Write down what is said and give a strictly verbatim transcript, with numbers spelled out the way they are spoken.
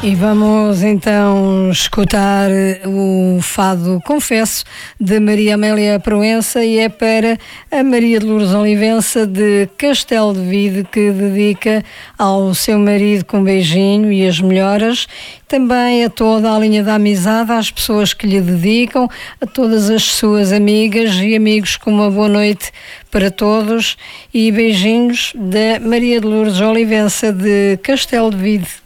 E vamos então escutar o fado Confesso de Maria Amélia Proença, e é para a Maria de Lourdes Olivença de Castelo de Vide, que dedica ao seu marido com um beijinho e as melhoras, também a toda a linha da amizade, às pessoas que lhe dedicam, a todas as suas amigas e amigos, com uma boa noite para todos e beijinhos da Maria de Lourdes Olivença de Castelo de Vide.